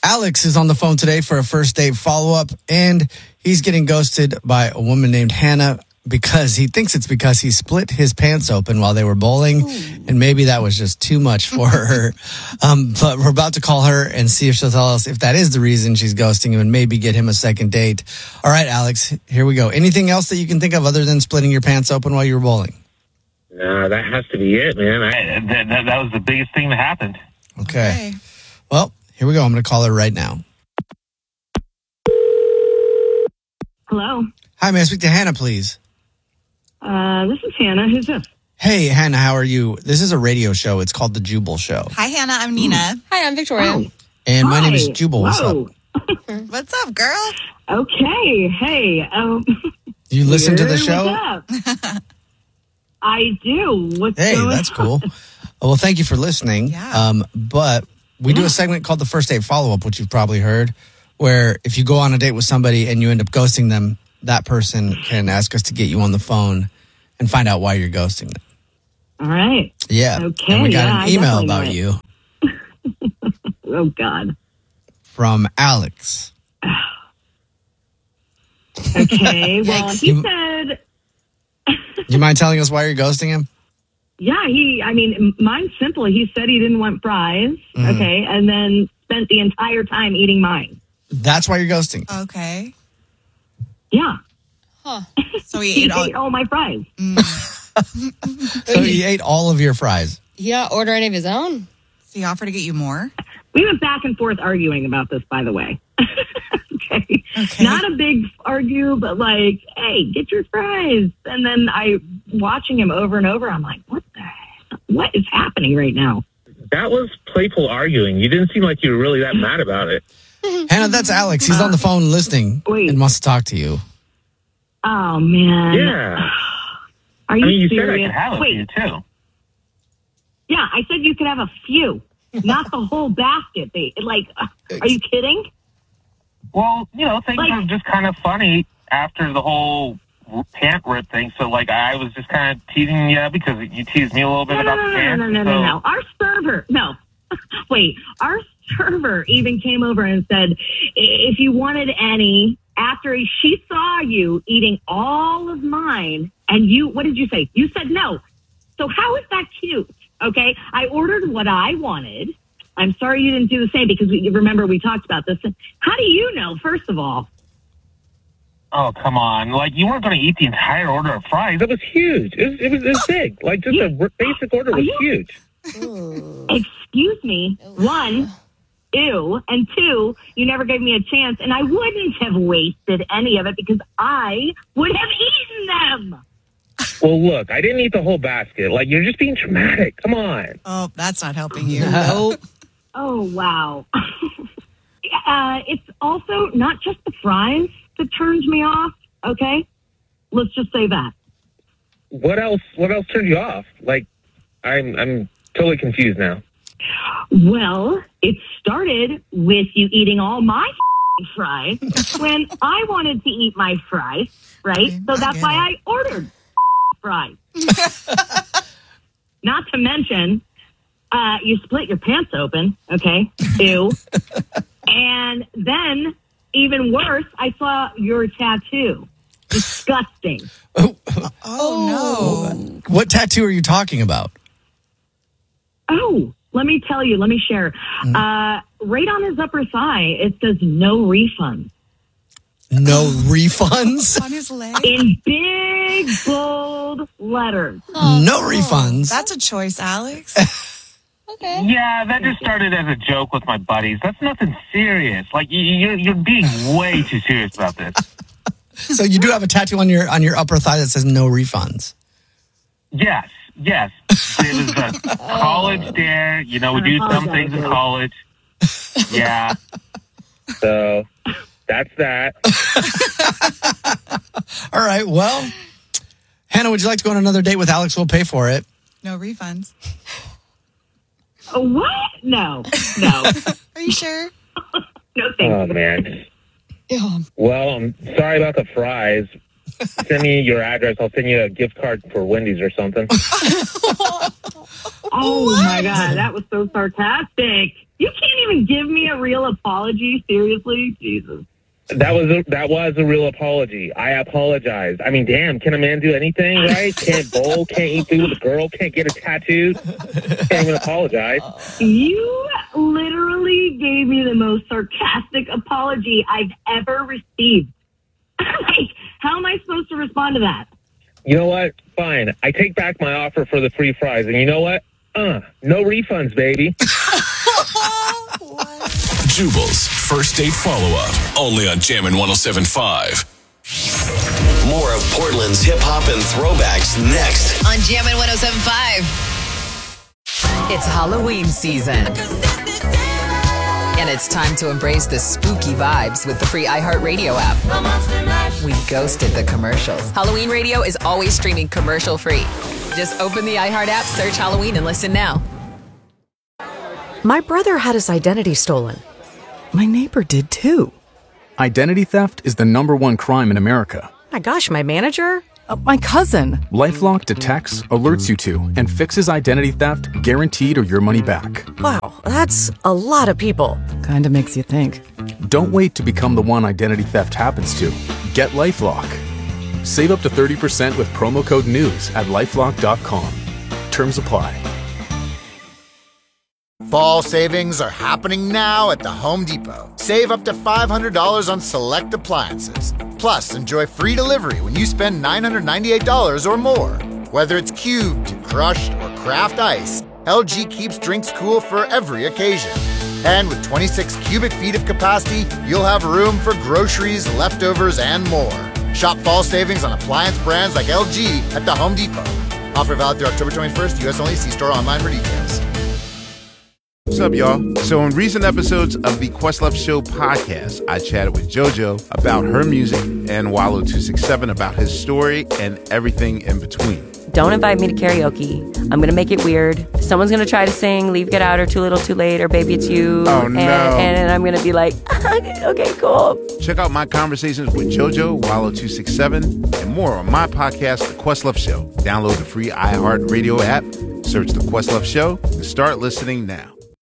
Alex is on the phone today for a first date follow-up, and he's getting ghosted by a woman named Hannah because he thinks it's because he split his pants open while they were bowling, and maybe that was just too much for her. But we're about to call her and see if she'll tell us if that is the reason she's ghosting him and maybe get him a second date. All right, Alex, here we go. Anything else that you can think of other than splitting your pants open while you were bowling? No, that has to be it, man. That was the biggest thing that happened. Okay. Well, here we go. I'm going to call her right now. Hello. Hi, may I speak to Hannah, please? This is Hannah. Who's this? Hey, Hannah, how are you? This is a radio show. It's called The Jubal Show. Hi, Hannah. I'm Nina. Hi, I'm Victoria. Oh. And my Hi. name is Jubal. What's Whoa. up? What's up, girl? Okay. Hey. You listen to the show? What's up? I do. What's Hey, going that's on? cool. Well, thank you for listening. Yeah. But we do a segment called the First Date Follow-Up, which you've probably heard, where if you go on a date with somebody and you end up ghosting them, that person can ask us to get you on the phone and find out why you're ghosting them. All right. Yeah. Okay, And we got yeah, an I email definitely about know you Oh, God. from Alex. Okay. Well, he You- said, Do you mind telling us why you're ghosting him? yeah, mine's simple. He said he didn't want fries. Mm-hmm. Okay. And then spent the entire time eating mine. That's why you're ghosting. Okay. Yeah. So we He ate all. ate all my fries. So he ate all of your fries. Yeah, order any of his own. So he offered to get you more? We went back and forth arguing about this, by the way. Okay. Not a big argue, but like, hey, get your fries. And then watching him over and over, I'm like, what is happening right now? That was playful arguing. You didn't seem like you were really that mad about it. Hannah, that's Alex. He's on the phone listening Wait. and wants to talk to you. Oh, man. Yeah. Are you You said I serious? could have a Wait, few, too. yeah, I said you could have a few, not the whole basket. Are you kidding? Well, things Like- were just kind of funny after the whole pant rip thing. So, I was just kind of teasing you because you teased me a little bit about the pants. No. Our server, no. Wait, our server even came over and said, if you wanted any, after she saw you eating all of mine, and what did you say? You said no. So how is that cute? Okay, I ordered what I wanted. I'm sorry you didn't do the same because remember we talked about this. How do you know, first of all? Oh, come on. You weren't going to eat the entire order of fries. It was huge. It was big. Just a basic order was huge. Excuse me. One, ew. And two, you never gave me a chance, and I wouldn't have wasted any of it because I would have eaten them. Well, look, I didn't eat the whole basket. You're just being dramatic. Come on. Oh, that's not helping you. Nope. Oh, wow. It's also not just the fries that turns me off, okay? Let's just say that. What else turned you off? I'm totally confused now. Well, it started with you eating all my fries when I wanted to eat my fries, right? So that's why I ordered fries. Not to mention, you split your pants open, okay? Ew. And then, even worse, I saw your tattoo. Disgusting. Oh, no. What tattoo are you talking about? Oh, let me tell you. Let me share. Right on his upper thigh, it says no refund. No refunds? On his leg? In big, bold letters. No refunds. That's a choice, Alex. Okay. Yeah, that just started as a joke with my buddies. That's nothing serious. You're being way too serious about this. So you do have a tattoo on your upper thigh that says no refunds. Yes. It was a college dare. We do some things in college. Yeah. So that's that. All right. Well, Hannah, would you like to go on another date with Alex? We'll pay for it. No refunds. What? No. Are you sure? No, thank Oh, you. man. Yeah. Well, I'm sorry about the fries. Send me your address. I'll send you a gift card for Wendy's or something. Oh, my God. That was so sarcastic. You can't even give me a real apology. Seriously, Jesus. That was a real apology. I apologize. I mean, damn, can a man do anything, right? Can't bowl, can't eat food with a girl, can't get a tattoo, can't even apologize. You literally gave me the most sarcastic apology I've ever received. Like, how am I supposed to respond to that? You know what? Fine. I take back my offer for the free fries. And you know what? No refunds, baby. Jubal's first date follow-up, only on Jammin' 107.5. More of Portland's hip-hop and throwbacks next on Jammin' 107.5. It's Halloween season. And it's time to embrace the spooky vibes with the free iHeartRadio app. We ghosted the commercials. Halloween radio is always streaming commercial-free. Just open the iHeart app, search Halloween, and listen now. My brother had his identity stolen. My neighbor did too. Identity theft is the #1 crime in America. My gosh, my manager? My cousin. LifeLock detects, alerts you to, and fixes identity theft guaranteed or your money back. Wow, that's a lot of people. Kinda makes you think. Don't wait to become the one identity theft happens to. Get LifeLock. Save up to 30% with promo code NEWS at LifeLock.com. Terms apply. Fall savings are happening now at the Home Depot. Save up to $500 on select appliances. Plus, enjoy free delivery when you spend $998 or more. Whether it's cubed, crushed, or craft ice, LG keeps drinks cool for every occasion. And with 26 cubic feet of capacity, you'll have room for groceries, leftovers, and more. Shop fall savings on appliance brands like LG at the Home Depot. Offer valid through October 21st, U.S. only. See store online for details. What's up, y'all? So in recent episodes of the Questlove Show podcast, I chatted with JoJo about her music and Wallo267 about his story and everything in between. Don't invite me to karaoke. I'm going to make it weird. Someone's going to try to sing Leave, Get Out, or Too Little, Too Late, or Baby It's You. Oh, no. And I'm going to be like, okay, cool. Check out my conversations with JoJo, Wallo267, and more on my podcast, The Questlove Show. Download the free iHeartRadio app, search The Questlove Show, and start listening now.